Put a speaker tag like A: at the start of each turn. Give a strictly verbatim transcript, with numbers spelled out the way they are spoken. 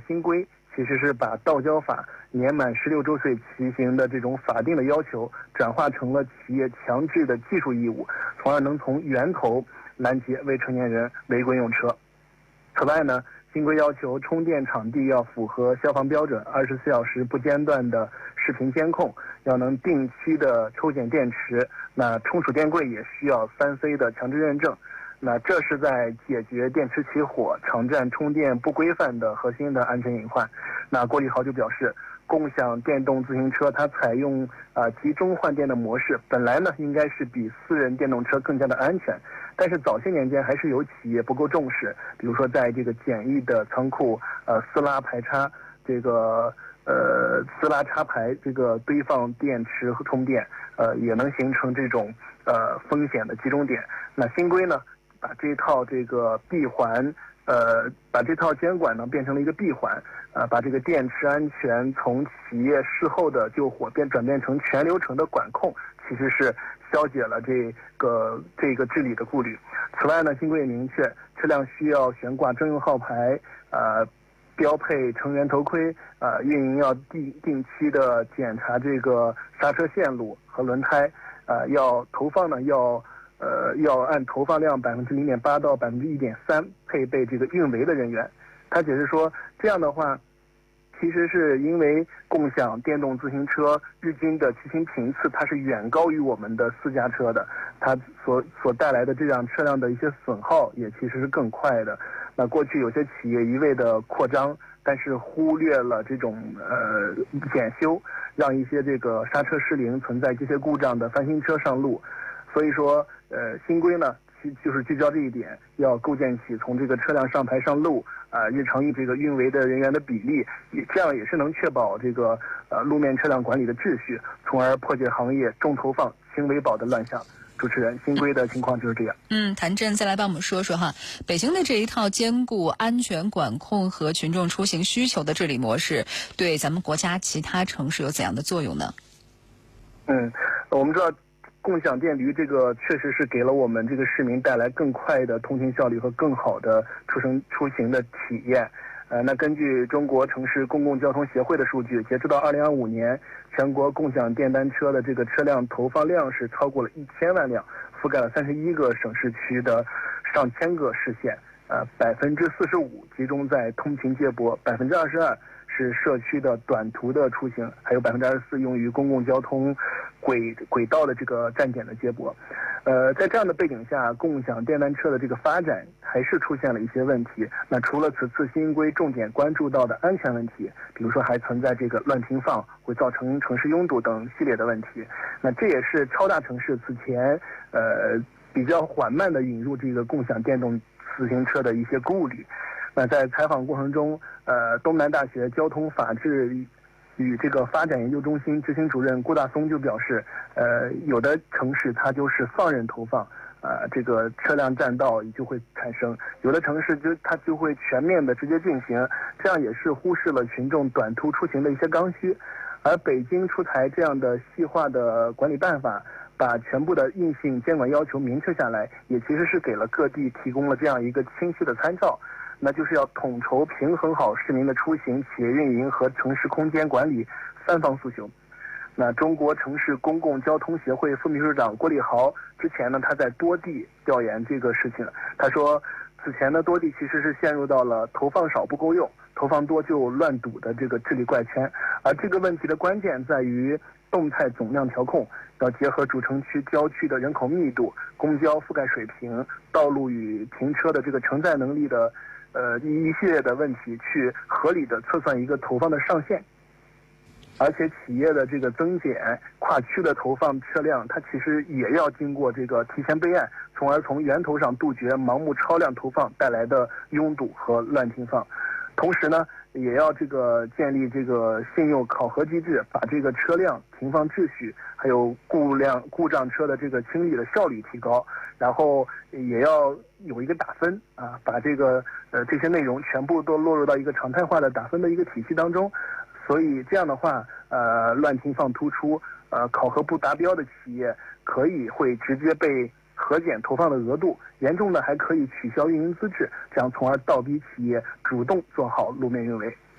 A: 新规其实是把道交法年满十六周岁骑行的这种法定的要求转化成了企业强制的技术义务，从而能从源头拦截未成年人违规用车。此外呢，新规要求充电场地要符合消防标准，二十四小时不间断的视频监控，要能定期的抽检电池，那充储电柜也需要三 C 的强制认证。那这是在解决电池起火、场站充电不规范的核心的安全隐患。那郭立豪就表示，共享电动自行车它采用啊、呃、集中换电的模式，本来呢应该是比私人电动车更加的安全，但是早些年间还是有企业不够重视，比如说在这个简易的仓库呃私拉排插这个呃私拉插排这个堆放电池和充电，呃也能形成这种呃风险的集中点。那新规呢，把这套这个闭环，呃，把这套监管呢变成了一个闭环，呃，把这个电池安全从企业事后的救火变转变成全流程的管控，其实是消解了这个这个治理的顾虑。此外呢，新规也明确，车辆需要悬挂征用号牌，呃，标配成员头盔，呃，运营要定定期的检查这个刹车线路和轮胎，呃，要投放呢要。呃，要按投放量百分之零点八到百分之一点三配备这个运维的人员。他解释说，这样的话，其实是因为共享电动自行车日均的骑行频次，它是远高于我们的私家车的，它所所带来的这辆车辆的一些损耗也其实是更快的。那过去有些企业一味的扩张，但是忽略了这种呃检修，让一些这个刹车失灵、存在机械故障的翻新车上路。所以说，呃，新规呢，其就是聚焦这一点，要构建起从这个车辆上牌上路啊、呃，日常这个运维的人员的比例，也这样也是能确保这个呃路面车辆管理的秩序，从而破解行业重投放轻维保的乱象。主持人，新规的情况就是这样。
B: 嗯，谭震再来帮我们说说哈，北京的这一套兼顾安全管控和群众出行需求的治理模式，对咱们国家其他城市有怎样的作用呢？
A: 嗯，我们知道。共享电驴这个确实是给了我们这个市民带来更快的通勤效率和更好的出行出行的体验。呃，那根据中国城市公共交通协会的数据，截止到二零二五年，全国共享电单车的这个车辆投放量是超过了一千万辆，覆盖了三十一个省市区的上千个市县。呃，百分之四十五集中在通勤接驳，百分之二十二是社区的短途的出行，还有百分之二十四用于公共交通轨轨道的这个站点的接驳。呃，在这样的背景下，共享电单车的这个发展还是出现了一些问题。那除了此次新规重点关注到的安全问题，比如说还存在这个乱停放会造成城市拥堵等系列的问题。那这也是超大城市此前呃比较缓慢的引入这个共享电动自行车的一些顾虑。那在采访过程中，呃，东南大学交通法治与这个发展研究中心执行主任郭大松就表示，呃，有的城市它就是放任投放，呃，这个车辆占道就会产生；有的城市就它就会全面的直接进行，这样也是忽视了群众短途出行的一些刚需。而北京出台这样的细化的管理办法，把全部的硬性监管要求明确下来，也其实是给了各地提供了这样一个清晰的参照。那就是要统筹平衡好市民的出行、企业运营和城市空间管理三方诉求。那中国城市公共交通协会副秘书长郭立豪之前呢，他在多地调研这个事情，他说，此前呢多地其实是陷入到了投放少不够用，投放多就乱堵的这个治理怪圈，而这个问题的关键在于动态总量调控，要结合主城区、郊区的人口密度、公交覆盖水平、道路与停车的这个承载能力的。呃，一系列的问题去合理的测算一个投放的上限，而且企业的这个增减、跨区的投放车辆，它其实也要经过这个提前备案，从而从源头上杜绝盲目超量投放带来的拥堵和乱停放。同时呢，也要这个建立这个信用考核机制，把这个车辆停放秩序，还有故辆故障车的这个清理的效率提高，然后也要有一个打分啊，把这个呃这些内容全部都落入到一个常态化的打分的一个体系当中。所以这样的话，呃，乱停放突出，呃，考核不达标的企业可以会直接被核减投放的额度，严重的还可以取消运营资质，这样从而倒逼企业主动做好路面运维。